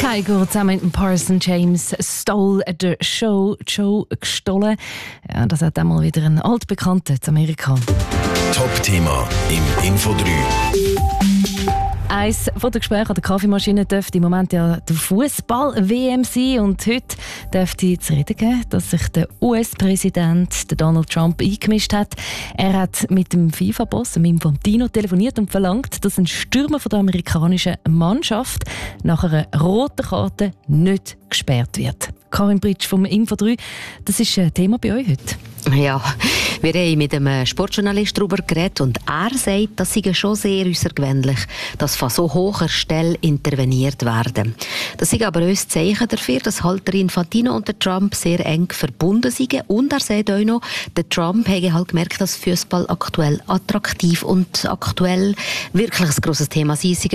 Tiger zusammen mit Parson James stole the show, Joe gestohlen. Ja, das hat einmal wieder ein altbekannter zu Amerika. Top-Thema im Info 3. Eines von den Gesprächen an der Kaffeemaschine dürfte im Moment ja der Fußball-WM sein. Und heute dürfte zu reden geben, dass sich der US-Präsident Donald Trump eingemischt hat. Er hat mit dem FIFA-Boss Infantino telefoniert und verlangt, dass ein Stürmer von der amerikanischen Mannschaft nach einer roten Karte nicht gesperrt wird. Karin Britsch vom Info 3, das ist ein Thema bei euch heute. Ja, wir haben mit einem Sportjournalist darüber geredet und er sagt, das sei schon sehr außergewöhnlich, dass von so hoher Stelle interveniert werden. Das sei aber ein Zeichen dafür, dass halt der Infantino und der Trump sehr eng verbunden sind. Und er sagt auch noch, der Trump habe halt gemerkt, dass Fußball aktuell attraktiv und aktuell wirklich ein grosses Thema sei.